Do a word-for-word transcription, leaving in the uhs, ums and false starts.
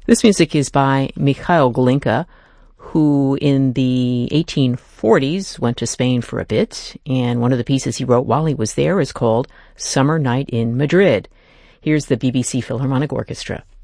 This music is by Mikhail Glinka, who in the eighteen forties went to Spain for a bit, and one of the pieces he wrote while he was there is called Summer Night in Madrid. Here's the B B C Philharmonic Orchestra.